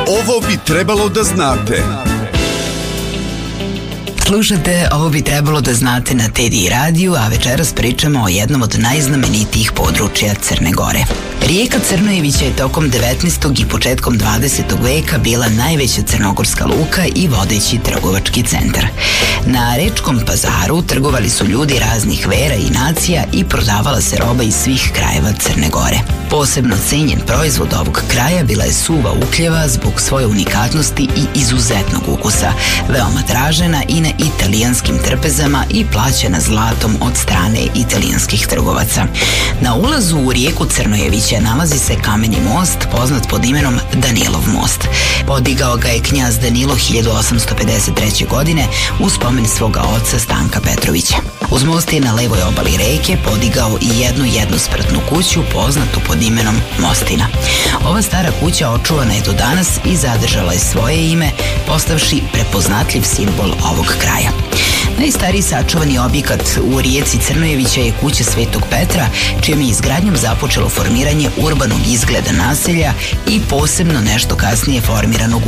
Ovo bi trebalo da znate. Slušate Ovo bi trebalo da znate na TDI radiju, a večeras pričamo o jednom od najznamenitijih područja Crne Gore. Rijeka Crnojevića je tokom 19. i početkom 20. veka bila najveća crnogorska luka i vodeći trgovački centar. Na Rečkom pazaru trgovali su ljudi raznih vera i nacija i prodavala se roba iz svih krajeva Crne Gore. Posebno cenjen proizvod ovog kraja bila je suva ukljeva zbog svoje unikatnosti i izuzetnog ukusa, veoma tražena i na italijanskim trpezama i plaćena zlatom od strane italijanskih trgovaca. Na ulazu u rijeku Crnojevića nalazi se kameni most poznat pod imenom Danilov most. Podigao ga je knjaz Danilo 1853. godine u spomen svoga oca Stanka Petrovića. Uz most je na levoj obali reke podigao i jednu jednospratnu kuću poznatu pod imenom Mostina. Ova stara kuća očuvana je do danas i zadržala je svoje ime, postavši prepoznatljiv simbol ovog kraja. Najstariji sačuvani objekat u rijeci Crnojevića je kuća Svetog Petra, čijom je izgradnjom započelo formiranje urbanog izgleda naselja i posebno nešto kasnije formiranog